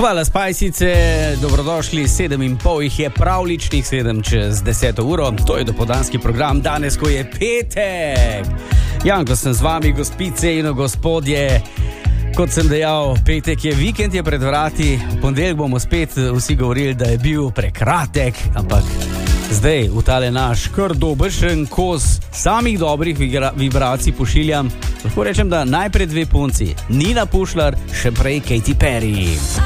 Hvala, spajsice, dobrodošli, 7:30 jih je, pravličnih 7 čez 10 uro, to je dopoldanski program danes, ko je petek. Janko sem z vami, gospice in gospodje, kot sem dejal, petek je, vikend je pred vrati, v ponedeljek bomo spet vsi govorili, da je bil prekratek, ampak zdaj v tale naš kar dobršen kos samih dobrih vibracij pošiljam. Lahko rečem, da najprej dve punci, Nina Pušlar, še prej Katy Perry.